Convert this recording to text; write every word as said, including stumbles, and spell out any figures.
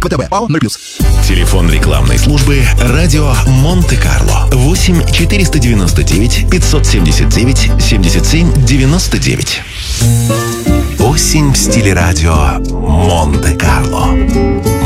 ФТБ, ПАО ноль плюс. Телефон рекламной службы «Радио Монте-Карло». восемь четыреста девяносто девять пятьсот семьдесят девять семьдесят семь девяносто девять. Осень в стиле радио Монте-Карло.